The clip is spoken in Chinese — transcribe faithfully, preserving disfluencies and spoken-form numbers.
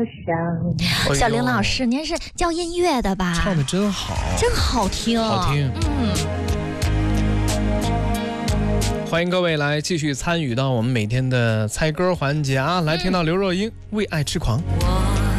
上。 小玲老师，您是教音乐的吧？ 唱的真好， 真好听， 好听。 嗯。 欢迎各位来继续参与到我们每天的猜歌环节啊！来听到刘若英《为爱痴狂》。 我